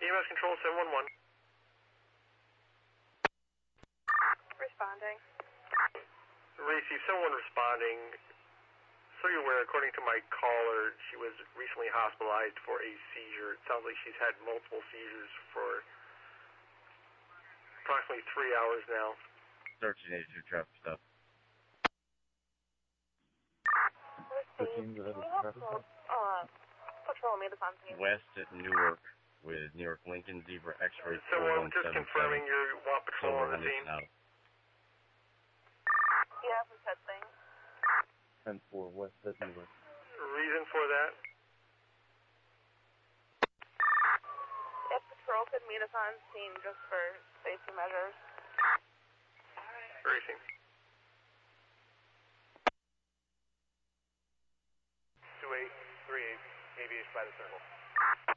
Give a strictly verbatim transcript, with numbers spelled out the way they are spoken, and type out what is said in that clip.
E M S Control seven one one. Responding. Receive someone responding. So you're aware, according to my caller, she was recently hospitalized for a seizure. It sounds like she's had multiple seizures for approximately three hours now. thirteen eighty-two traffic stop. Can you have uh, patrol me the scene? West at Newark with New York Lincoln Zebra X-ray So four I'm one just seven confirming seven. you want patrol on the scene. South. Yeah, we said thing. ten four West at Newark. Reason for that? If patrol could meet us on scene just for safety measures. Racing. two eight three eight, aviation by the circle.